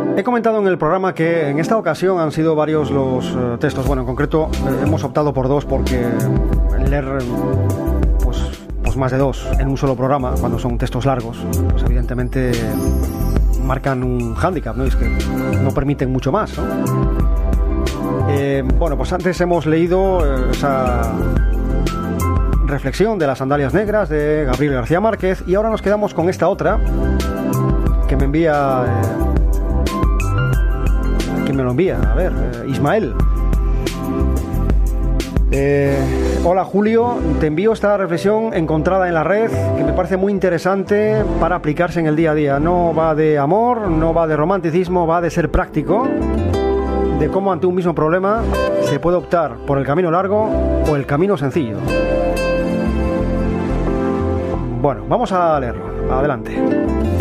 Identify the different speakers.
Speaker 1: He comentado en el programa que en esta ocasión han sido varios los textos. Bueno, en concreto hemos optado por 2 porque leer pues más de 2 en un solo programa, cuando son textos largos, pues evidentemente marcan un hándicap, ¿no? Es que no permiten mucho más, ¿no? Bueno, pues antes hemos leído esa reflexión de las sandalias negras de Gabriel García Márquez y ahora nos quedamos con esta otra que me envía... ¿Quién me lo envía? A ver, Ismael. Hola Julio, te envío esta reflexión encontrada en la red que me parece muy interesante para aplicarse en el día a día. No va de amor, no va de romanticismo, va de ser práctico, de cómo ante un mismo problema se puede optar por el camino largo o el camino sencillo. Bueno, vamos a leerlo. Adelante.